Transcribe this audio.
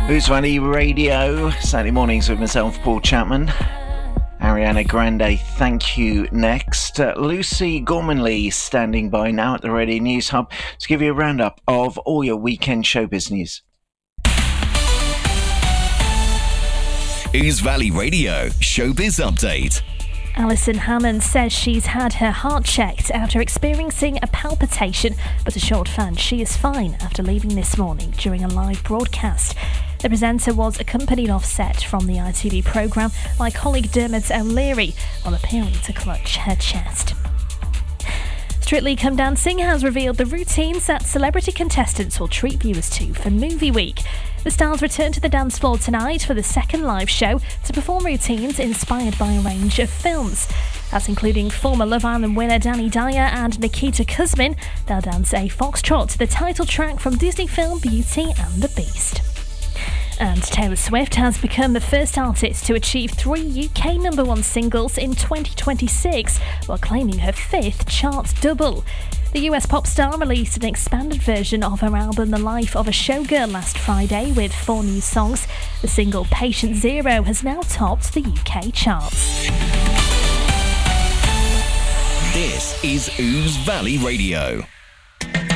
Who's Valley Radio, Saturday mornings with myself, Paul Chapman. Ariana Grande, thank you. Next, Lucy Gormanley standing by now at the Radio News Hub to give you a roundup of all your weekend showbiz news. Who's Valley Radio Showbiz Update. Alison Hammond says she's had her heart checked after experiencing a palpitation, but assured fans she is fine after leaving this morning during a live broadcast. The presenter was accompanied off set from the ITV programme by colleague Dermot O'Leary while appearing to clutch her chest. Strictly Come Dancing has revealed the routines that celebrity contestants will treat viewers to for Movie Week. The stars return to the dance floor tonight for the second live show to perform routines inspired by a range of films. That's including former Love Island winner Danny Dyer and Nikita Kuzmin. They'll dance a foxtrot to the title track from Disney film Beauty and the Beast. And Taylor Swift has become the first artist to achieve 3 UK number one singles in 2026, while claiming her 5th chart double. The US pop star released an expanded version of her album The Life of a Showgirl last Friday with 4 new songs. The single Patient Zero has now topped the UK charts. This is Ooze Valley Radio.